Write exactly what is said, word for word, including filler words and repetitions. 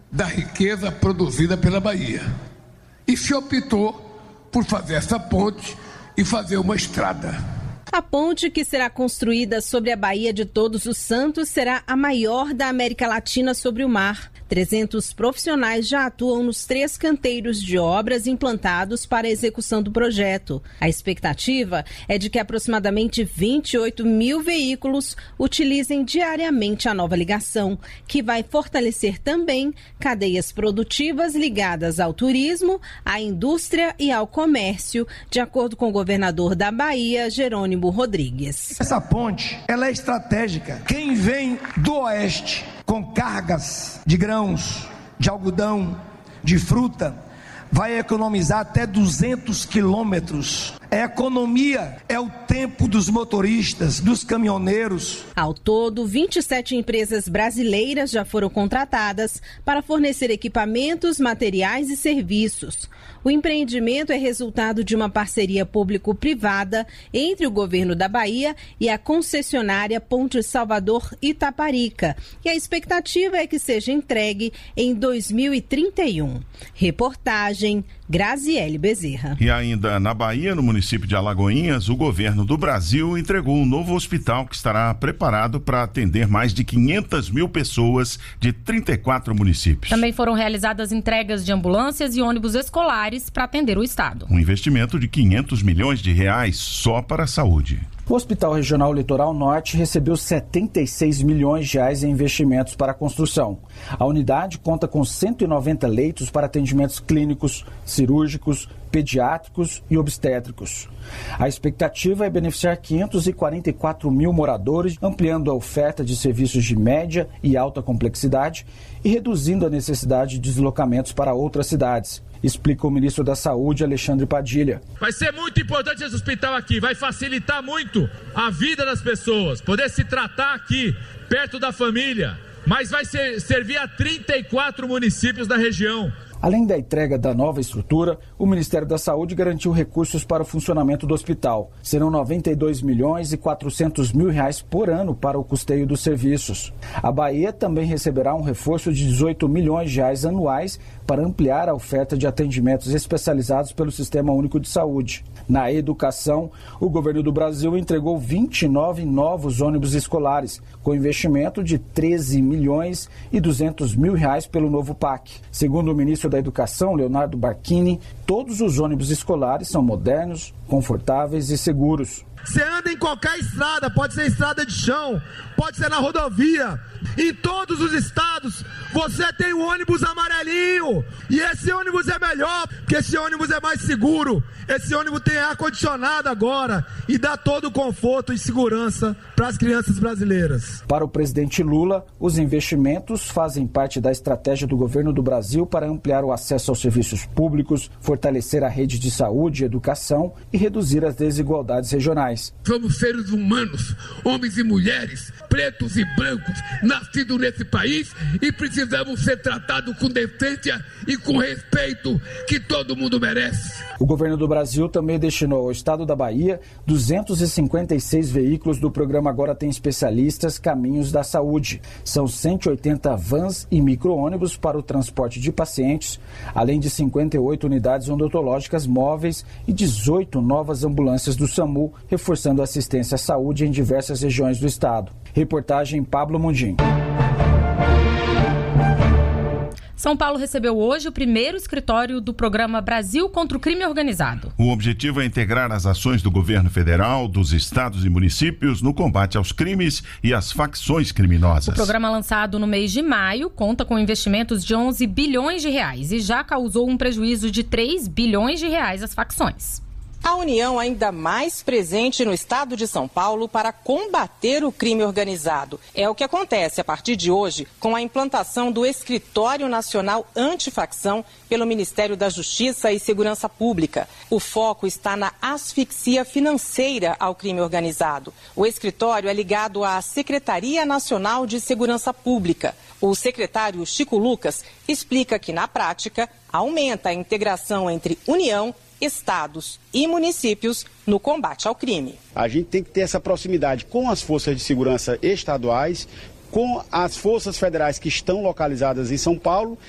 da riqueza produzida pela Bahia. E se optou por fazer essa ponte e fazer uma estrada. A ponte, que será construída sobre a Baía de Todos os Santos, será a maior da América Latina sobre o mar. trezentos profissionais já atuam nos três canteiros de obras implantados para a execução do projeto. A expectativa é de que aproximadamente vinte e oito mil veículos utilizem diariamente a nova ligação, que vai fortalecer também cadeias produtivas ligadas ao turismo, à indústria e ao comércio, de acordo com o governador da Bahia, Jerônimo Rodrigues. Essa ponte, ela é estratégica. Quem vem do oeste com cargas de grãos, de algodão, de fruta, vai economizar até duzentos quilômetros. É economia, é o tempo dos motoristas, dos caminhoneiros. Ao todo, vinte e sete empresas brasileiras já foram contratadas para fornecer equipamentos, materiais e serviços. O empreendimento é resultado de uma parceria público-privada entre o governo da Bahia e a concessionária Ponte Salvador Itaparica. E a expectativa é que seja entregue em dois mil e trinta e um. Reportagem Graziele Bezerra. E ainda na Bahia, no município de Alagoinhas, o governo do Brasil entregou um novo hospital que estará preparado para atender mais de quinhentas mil pessoas de trinta e quatro municípios. Também foram realizadas entregas de ambulâncias e ônibus escolares para atender o estado. Um investimento de quinhentos milhões de reais só para a saúde. O Hospital Regional Litoral Norte recebeu setenta e seis milhões de reais em investimentos para a construção. A unidade conta com cento e noventa leitos para atendimentos clínicos, cirúrgicos, pediátricos e obstétricos. A expectativa é beneficiar quinhentos e quarenta e quatro mil moradores, ampliando a oferta de serviços de média e alta complexidade e reduzindo a necessidade de deslocamentos para outras cidades, explica o ministro da Saúde, Alexandre Padilha. Vai ser muito importante esse hospital aqui, vai facilitar muito a vida das pessoas, poder se tratar aqui, perto da família, mas vai ser, servir a trinta e quatro municípios da região. Além da entrega da nova estrutura, o Ministério da Saúde garantiu recursos para o funcionamento do hospital. Serão noventa e dois milhões e quatrocentos mil reais por ano para o custeio dos serviços. A Bahia também receberá um reforço de dezoito milhões de reais anuais para ampliar a oferta de atendimentos especializados pelo Sistema Único de Saúde. Na educação, o governo do Brasil entregou vinte e nove novos ônibus escolares, com investimento de treze milhões e duzentos mil reais pelo novo P A C. Segundo o ministro da Educação, Leonardo Barquini, todos os ônibus escolares são modernos, confortáveis e seguros. Você anda em qualquer estrada, pode ser estrada de chão, pode ser na rodovia. Em todos os estados, você tem um ônibus amarelinho. E esse ônibus é melhor, porque esse ônibus é mais seguro. Esse ônibus tem ar-condicionado agora e dá todo o conforto e segurança para as crianças brasileiras. Para o presidente Lula, os investimentos fazem parte da estratégia do governo do Brasil para ampliar o acesso aos serviços públicos, fortalecer a rede de saúde e educação e reduzir as desigualdades regionais. Somos seres humanos, homens e mulheres, pretos e brancos, nascidos nesse país e precisamos ser tratados com decência e com respeito que todo mundo merece. O governo do Brasil também destinou ao estado da Bahia duzentos e cinquenta e seis veículos do programa Agora Tem Especialistas Caminhos da Saúde. São cento e oitenta vans e micro-ônibus para o transporte de pacientes, além de cinquenta e oito unidades odontológicas móveis e dezoito novas ambulâncias do SAMU, reforçando a assistência à saúde em diversas regiões do estado. Reportagem Pablo Mundim. São Paulo recebeu hoje o primeiro escritório do programa Brasil contra o Crime Organizado. O objetivo é integrar as ações do governo federal, dos estados e municípios no combate aos crimes e às facções criminosas. O programa, lançado no mês de maio, conta com investimentos de onze bilhões de reais e já causou um prejuízo de três bilhões de reais às facções. A União ainda mais presente no estado de São Paulo para combater o crime organizado. É o que acontece a partir de hoje com a implantação do Escritório Nacional Antifacção pelo Ministério da Justiça e Segurança Pública. O foco está na asfixia financeira ao crime organizado. O escritório é ligado à Secretaria Nacional de Segurança Pública. O secretário Chico Lucas explica que, na prática, aumenta a integração entre União, estados e municípios no combate ao crime. A gente tem que ter essa proximidade com as forças de segurança estaduais, com as forças federais que estão localizadas em São Paulo